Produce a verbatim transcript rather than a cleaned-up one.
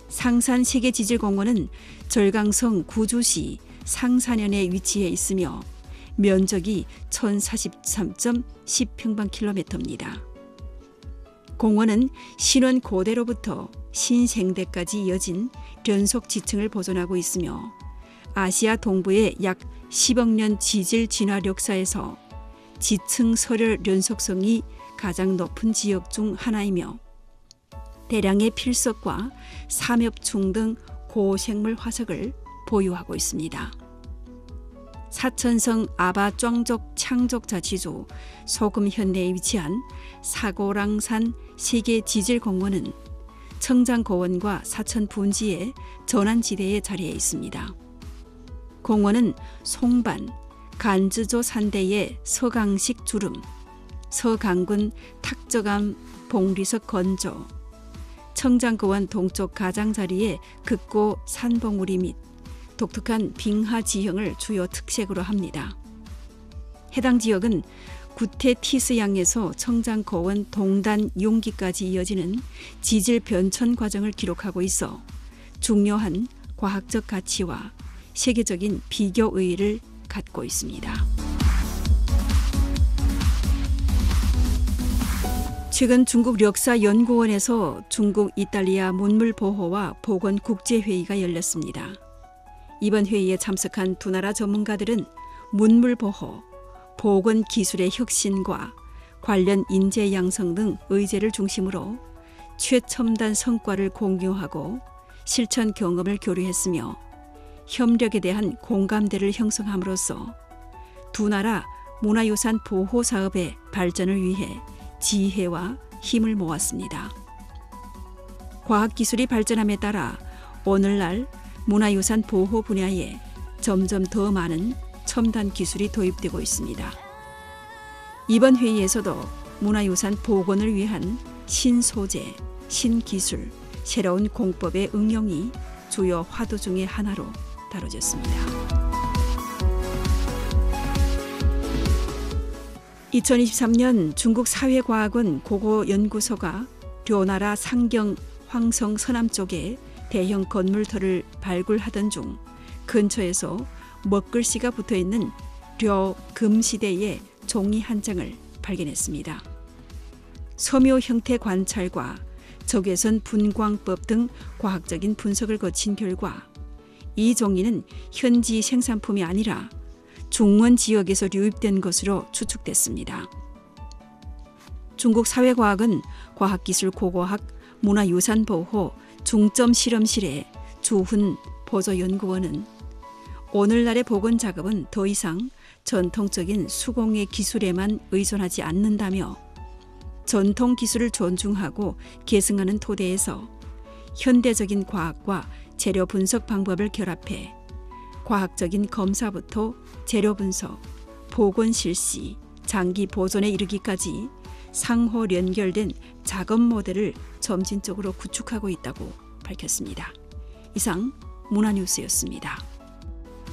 상산 세계지질공원은 절강성 구주시 상산현에 위치해 있으며 면적이 천사십삼 점 십 평방킬로미터입니다. 공원은 신원 고대로부터 신생대까지 이어진 연속 지층을 보존하고 있으며 아시아 동부의 약 십억 년 지질 진화 역사에서 지층 설열 연속성이 가장 높은 지역 중 하나이며 대량의 필석과 삼엽충 등 고생물 화석을 보유하고 있습니다. 사천성 아바 庄족 창족자치주 소금현내에 위치한 사고랑산 세계지질공원은 청장고원과 사천 분지의 전환지대에 자리해 있습니다. 공원은 송반, 간즈조 산대의 서강식 주름, 서강군 탁저감 봉리석 건조, 청장고원 동쪽 가장자리에 급고 산봉우리 및 독특한 빙하 지형을 주요 특색으로 합니다. 해당 지역은 구테티스양에서 청장고원 동단 용기까지 이어지는 지질 변천 과정을 기록하고 있어 중요한 과학적 가치와 세계적인 비교 의의를 갖고 있습니다. 최근 중국 역사연구원에서 중국 이탈리아 문물보호와 보건국제회의가 열렸습니다. 이번 회의에 참석한 두 나라 전문가들은 문물보호, 보건기술의 혁신과 관련 인재 양성 등 의제를 중심으로 최첨단 성과를 공유하고 실천 경험을 교류했으며 협력에 대한 공감대를 형성함으로써 두 나라 문화유산 보호 사업의 발전을 위해 지혜와 힘을 모았습니다. 과학기술이 발전함에 따라 오늘날 문화유산 보호 분야에 점점 더 많은 첨단 기술이 도입되고 있습니다. 이번 회의에서도 문화유산 복원을 위한 신소재, 신기술, 새로운 공법의 응용이 주요 화두 중의 하나로 다뤄졌습니다. 이천이십삼 년 중국 사회과학원 고고연구소가 료나라 상경 황성 서남 쪽에 대형 건물터를 발굴하던 중 근처에서 먹글씨가 붙어있는 료 금시대의 종이 한 장을 발견했습니다. 섬유 형태 관찰과 적외선 분광법 등 과학적인 분석을 거친 결과 이 종이는 현지 생산품이 아니라 중원 지역에서 유입된 것으로 추측됐습니다. 중국 사회과학은 과학기술 고고학 문화유산보호 중점실험실의 주훈 보조연구원은 오늘날의 복원 작업은 더 이상 전통적인 수공예 기술에만 의존하지 않는다며 전통 기술을 존중하고 계승하는 토대에서 현대적인 과학과 재료 분석 방법을 결합해 과학적인 검사부터 재료 분석, 복원 실시, 장기 보존에 이르기까지 상호 연결된 작업 모델을 점진적으로 구축하고 있다고 밝혔습니다. 이상 문화뉴스였습니다.